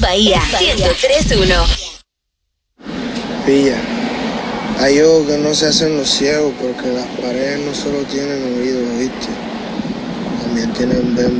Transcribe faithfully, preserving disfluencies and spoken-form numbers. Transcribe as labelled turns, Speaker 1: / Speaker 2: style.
Speaker 1: Bahía ciento tres punto uno.
Speaker 2: Pilla, hay ojos que no se hacen los ciegos porque las paredes no solo tienen oídos, ¿viste? También tienen bembe.